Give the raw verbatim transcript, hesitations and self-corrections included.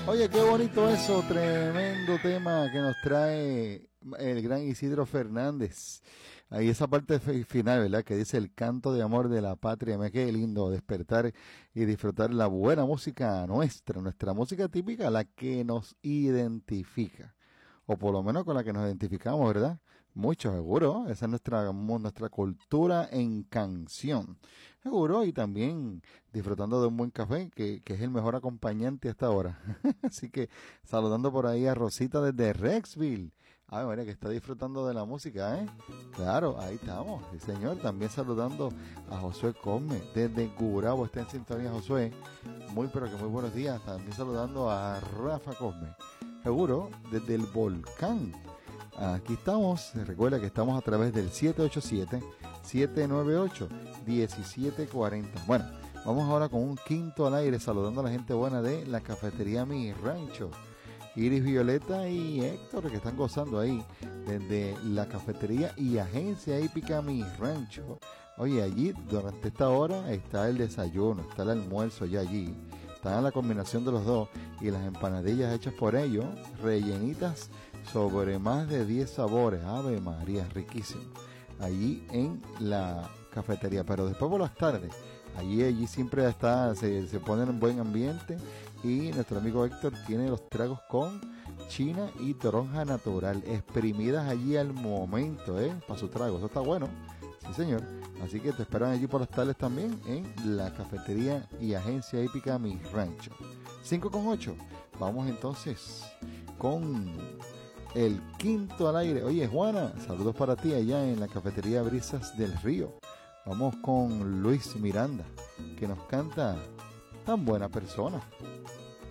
Oye, qué bonito eso, tremendo tema que nos trae el gran Isidro Fernández. Ahí esa parte fe- final, ¿verdad? Que dice el canto de amor de la patria. Me qué lindo despertar y disfrutar la buena música nuestra, nuestra música típica, la que nos identifica. O por lo menos con la que nos identificamos, ¿verdad? Mucho, seguro. Esa es nuestra, mu- nuestra cultura en canción. Seguro, y también disfrutando de un buen café, que, que es el mejor acompañante hasta ahora. Así que saludando por ahí a Rosita desde Rexville. Ay, mira, que está disfrutando de la música, ¿eh? Claro, ahí estamos, sí señor. También saludando a Josué Cosme desde Gurabo. Está en sintonía, Josué. Muy, pero que muy buenos días. También saludando a Rafa Cosme. Seguro, desde el volcán. Aquí estamos. Recuerda que estamos a través del siete ocho siete, siete nueve ocho, uno siete cuatro cero. Bueno, vamos ahora con un quinto al aire, saludando a la gente buena de la cafetería Mi Rancho. Iris, Violeta y Héctor, que están gozando ahí desde la cafetería y agencia hípica Mi Rancho. Oye, allí durante esta hora está el desayuno, está el almuerzo ya allí. Está la combinación de los dos y las empanadillas hechas por ellos, rellenitas sobre más de diez sabores. Ave María, riquísimo. Allí en la cafetería, pero después por las tardes, allí, allí siempre está, se, se pone en buen ambiente y nuestro amigo Héctor tiene los tragos con china y toronja natural, exprimidas allí al momento, ¿eh? Para su trago, eso está bueno, sí señor. Así que te esperan allí por las tardes también en la cafetería y agencia hípica Mi Rancho. cinco con ocho. Vamos entonces con el quinto al aire. Oye, Juana, saludos para ti allá en la cafetería Brisas del Río. Vamos con Luis Miranda, que nos canta Tan Buena Persona.